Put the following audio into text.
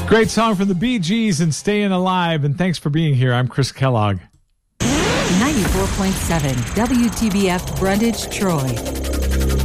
Great song from the Bee Gees and Staying Alive. And thanks for being here. I'm Chris Kellogg. 94.7 WTBF Brundage, Troy.